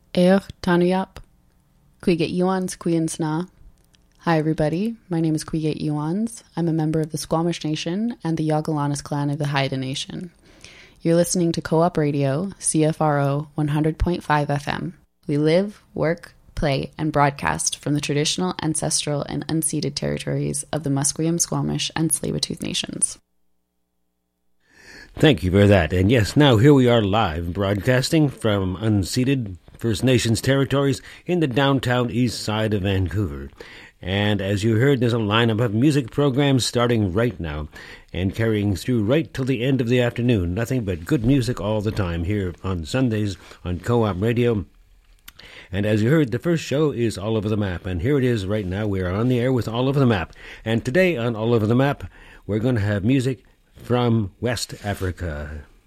Tanuyap, Quiget Yuans Quinsna. Hi everybody, my name is Quiget Yuans. I'm a member of the Squamish Nation and the Yagalanas clan of the Haida Nation. You're listening to Co-op Radio, CFRO 100.5 FM. We live, work, play, and broadcast from the traditional, ancestral, and unceded territories of the Musqueam, Squamish, and Tsleil-Waututh Nations. Thank you for that. And yes, now here we are live broadcasting from unceded First Nations territories in the downtown east side of Vancouver. And as you heard, there's a lineup of music programs starting right now and carrying through right till the end of the afternoon. Nothing but good music all the time here on Sundays on Co-op Radio. And as you heard, the first show is All Over the Map. And here it is right now. We are on the air with All Over the Map. And today on All Over the Map, we're going to have music from West Africa.